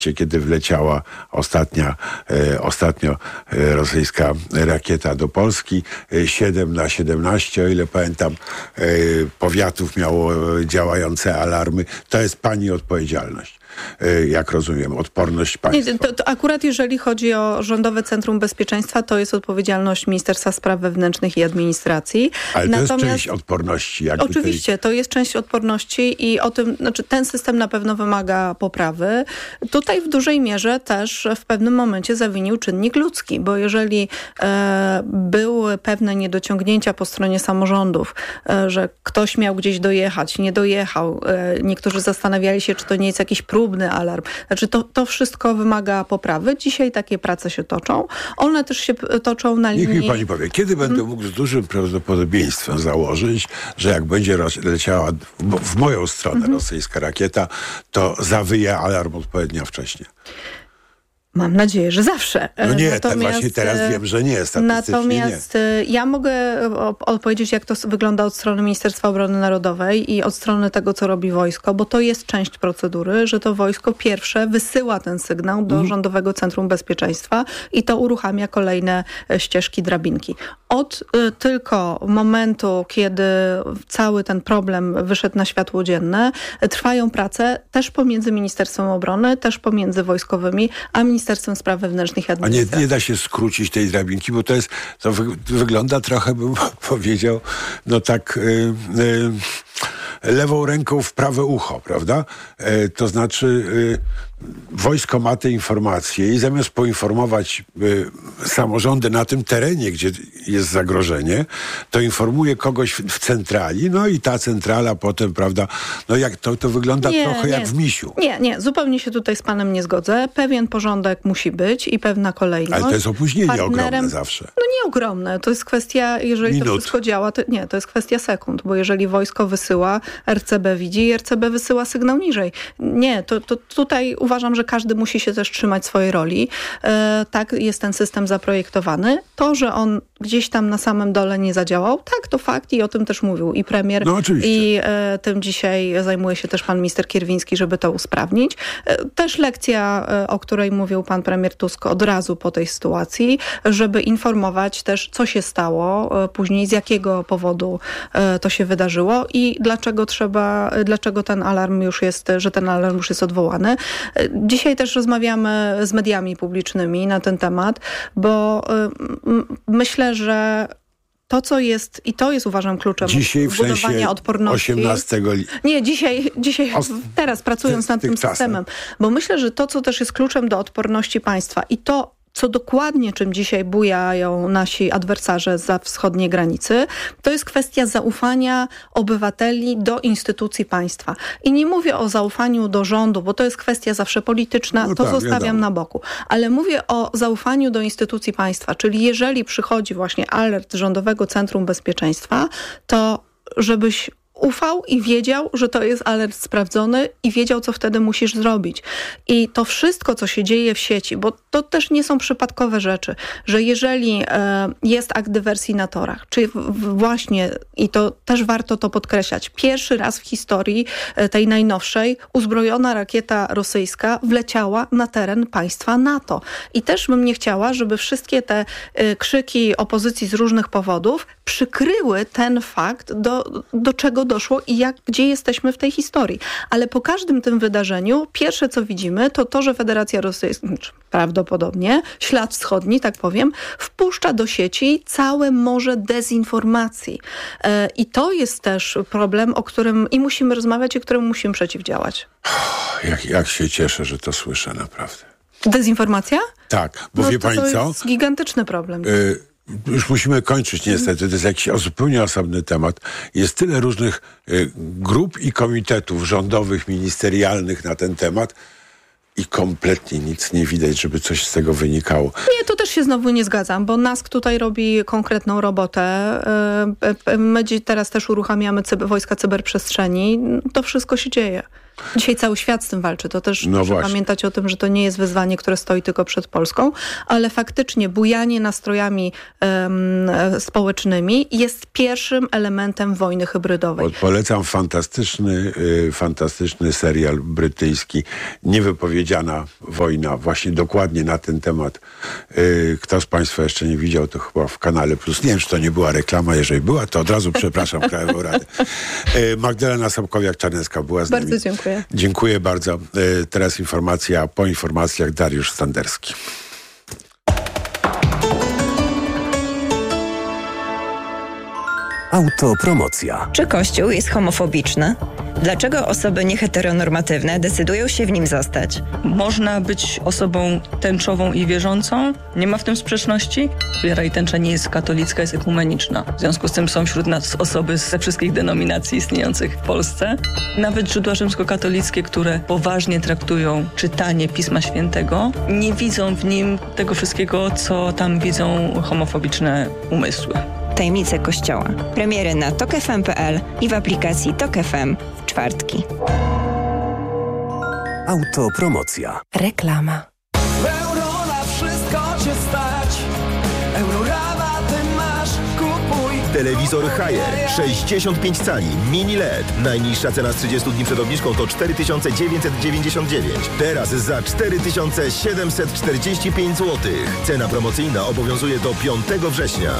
kiedy wleciała ostatnio rosyjska rakieta do Polski. 7 na 17, o ile pamiętam, powiatów miało działające alarmy. To jest pani odpowiedzialność. Jak rozumiem, odporność państwa. Nie, to akurat jeżeli chodzi o Rządowe Centrum Bezpieczeństwa, to jest odpowiedzialność Ministerstwa Spraw Wewnętrznych i Administracji. Ale to jest część odporności. Oczywiście, to jest część odporności i o tym, ten system na pewno wymaga poprawy. Tutaj w dużej mierze też w pewnym momencie zawinił czynnik ludzki, bo jeżeli były pewne niedociągnięcia po stronie samorządów, że ktoś miał gdzieś dojechać, nie dojechał, niektórzy zastanawiali się, czy to nie jest jakiś próbny alarm. Znaczy to wszystko wymaga poprawy. Dzisiaj takie prace się toczą. One też się toczą na linii... Niech mi pani powie, kiedy będę mógł z dużym prawdopodobieństwem założyć, że jak będzie leciała w moją stronę rosyjska rakieta, to zawyje alarm odpowiednio wcześnie? Mam nadzieję, że zawsze. No nie, właśnie teraz wiem, że nie, statystycznie natomiast ja mogę odpowiedzieć, jak to wygląda od strony Ministerstwa Obrony Narodowej i od strony tego, co robi wojsko, bo to jest część procedury, że to wojsko pierwsze wysyła ten sygnał do Rządowego Centrum Bezpieczeństwa i to uruchamia kolejne ścieżki, drabinki. Od tylko momentu, kiedy cały ten problem wyszedł na światło dzienne, trwają prace też pomiędzy Ministerstwem Obrony, też pomiędzy wojskowymi, a Ministerstwem Spraw Wewnętrznych i Administracji. A nie da się skrócić tej drabinki, bo to wygląda trochę, bym powiedział, lewą ręką w prawe ucho, prawda? To znaczy wojsko ma te informacje i zamiast poinformować samorządy na tym terenie, gdzie jest zagrożenie, to informuje kogoś w centrali, no i ta centrala potem, prawda, no jak to wygląda trochę jak w misiu. Nie, zupełnie się tutaj z panem nie zgodzę. Pewien porządek musi być i pewna kolejność. Ale to jest opóźnienie ogromne zawsze. No nie ogromne. To jest kwestia, jeżeli to wszystko działa, to jest kwestia sekund, bo jeżeli wojsko wysyła, RCB widzi i RCB wysyła sygnał niżej. Nie, to tutaj uważam, że każdy musi się też trzymać swojej roli. Tak jest ten system zaprojektowany. To, że on gdzieś tam na samym dole nie zadziałał, tak, to fakt i o tym też mówił i premier, i tym dzisiaj zajmuje się też pan minister Kierwiński, żeby to usprawnić. Też lekcja, o której mówił pan premier Tusk od razu po tej sytuacji, żeby informować też, co się stało później, z jakiego powodu to się wydarzyło i dlaczego ten alarm już jest odwołany. Dzisiaj też rozmawiamy z mediami publicznymi na ten temat, bo myślę, że to, co jest, i to jest uważam kluczem budowania odporności. 18 Nie, dzisiaj teraz pracując nad tym systemem, bo myślę, że to, co też jest kluczem do odporności państwa i to, co dokładnie czym dzisiaj bujają nasi adwersarze zza wschodniej granicy, to jest kwestia zaufania obywateli do instytucji państwa. I nie mówię o zaufaniu do rządu, bo to jest kwestia zawsze polityczna, zostawiam na boku. Ale mówię o zaufaniu do instytucji państwa, czyli jeżeli przychodzi właśnie alert Rządowego Centrum Bezpieczeństwa, to żebyś ufał i wiedział, że to jest alert sprawdzony i wiedział, co wtedy musisz zrobić. I to wszystko, co się dzieje w sieci, bo to też nie są przypadkowe rzeczy, że jeżeli jest akt dywersji na torach, czy właśnie, i to też warto to podkreślać, pierwszy raz w historii tej najnowszej uzbrojona rakieta rosyjska wleciała na teren państwa NATO. I też bym nie chciała, żeby wszystkie te krzyki opozycji z różnych powodów przykryły ten fakt, do czego doszło i gdzie jesteśmy w tej historii. Ale po każdym tym wydarzeniu pierwsze, co widzimy, to, że Federacja Rosyjska, prawdopodobnie, ślad wschodni, tak powiem, wpuszcza do sieci całe morze dezinformacji. I to jest też problem, o którym i musimy rozmawiać, i któremu musimy przeciwdziałać. Jak się cieszę, że to słyszę, naprawdę. Dezinformacja? Tak, bo wie pani co? To jest gigantyczny problem. Już musimy kończyć niestety, to jest jakiś zupełnie osobny temat. Jest tyle różnych grup i komitetów rządowych, ministerialnych na ten temat i kompletnie nic nie widać, żeby coś z tego wynikało. Nie, to też się znowu nie zgadzam, bo NASK tutaj robi konkretną robotę. My teraz też uruchamiamy wojska cyberprzestrzeni. To wszystko się dzieje. Dzisiaj cały świat z tym walczy. To też muszę pamiętać o tym, że to nie jest wyzwanie, które stoi tylko przed Polską, ale faktycznie bujanie nastrojami społecznymi jest pierwszym elementem wojny hybrydowej. Polecam fantastyczny serial brytyjski Niewypowiedziana wojna, właśnie dokładnie na ten temat. Kto z Państwa jeszcze nie widział, to chyba w Kanale Plus. Nie wiem, czy to nie była reklama. Jeżeli była, to od razu przepraszam Krajową Radę. Magdalena Sobkowiak-Czarnecka była z nami. Bardzo dziękuję. Dziękuję bardzo. Teraz informacja, po informacjach Dariusz Standerski. Autopromocja. Czy Kościół jest homofobiczny? Dlaczego osoby nieheteronormatywne decydują się w nim zostać? Można być osobą tęczową i wierzącą. Nie ma w tym sprzeczności. Wiara i tęcza nie jest katolicka, jest ekumeniczna. W związku z tym są wśród nas osoby ze wszystkich denominacji istniejących w Polsce. Nawet źródła rzymskokatolickie, które poważnie traktują czytanie Pisma Świętego, nie widzą w nim tego wszystkiego, co tam widzą homofobiczne umysły. Tajemnice Kościoła. Premiery na tokfm.pl i w aplikacji Tok FM w czwartki. Autopromocja. Reklama. Euro na wszystko cię stać. Eurorabaty masz, kupuj. Telewizor Haier 65 cali, mini LED. Najniższa cena z 30 dni przed obniżką to 4999. Teraz za 4745 zł. Cena promocyjna obowiązuje do 5 września.